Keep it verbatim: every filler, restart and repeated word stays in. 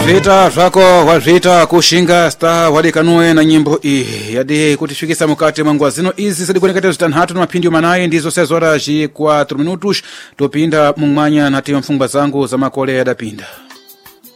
Vita zvako wazvita kushinga star wadikanue na nyimbo iyi yadi kutifikisa mukati mwa zino izi zidikuonekete zitanhatu na mapindi manayi ndizo sezora ji quatro minutos topinda mumwanya na timu mfungwa zangu za makole yadapinda.